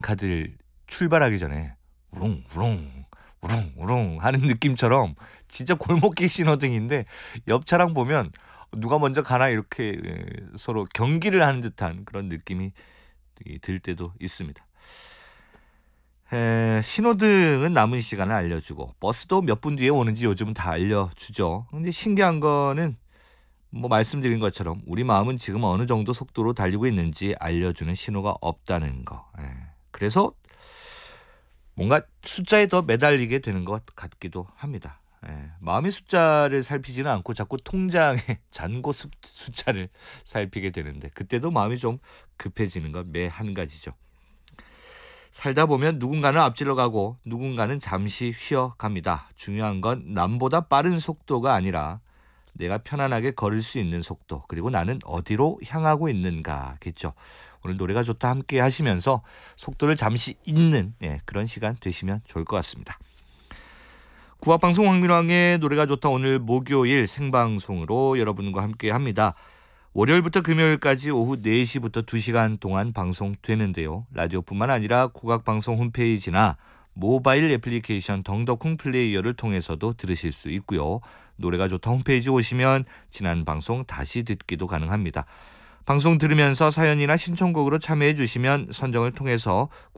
카드를 출발하기 전에 우릉우릉 우릉우릉 하는 느낌처럼 진짜 골목길 신호등인데 옆 차랑 보면 누가 먼저 가나 이렇게 서로 경기를 하는 듯한 그런 느낌이 들 때도 있습니다. 신호등은 남은 시간을 알려주고 버스도 몇 분 뒤에 오는지 요즘은 다 알려주죠. 근데 신기한 거는 뭐 말씀드린 것처럼 우리 마음은 지금 어느 정도 속도로 달리고 있는지 알려주는 신호가 없다는 거. 그래서 뭔가 숫자에 더 매달리게 되는 것 같기도 합니다. 마음의 숫자를 살피지는 않고 자꾸 통장의 잔고 숫자를 살피게 되는데 그때도 마음이 좀 급해지는 것 매 한 가지죠. 살다 보면 누군가는 앞질러 가고 누군가는 잠시 쉬어갑니다. 중요한 건 남보다 빠른 속도가 아니라 내가 편안하게 걸을 수 있는 속도, 그리고 나는 어디로 향하고 있는가겠죠. 오늘 노래가 좋다 함께 하시면서 속도를 잠시 잊는 그런 시간 되시면 좋을 것 같습니다. 국악방송 황민왕의 노래가 좋다 오늘 목요일 생방송으로 여러분과 함께 합니다. 월요일부터 금요일까지 오후 4시부터 2시간 동안 방송되는데요. 라디오뿐만 아니라 국악방송 홈페이지나 모바일 애플리케이션 덩덕콩 플레이어를 통해서도 들으실 수 있고요. 노래가 좋다 홈페이지 오시면 지난 방송 다시 듣기도 가능합니다. 방송 들으면서 사연이나 신청곡으로 참여해 주시면 선정을 통해서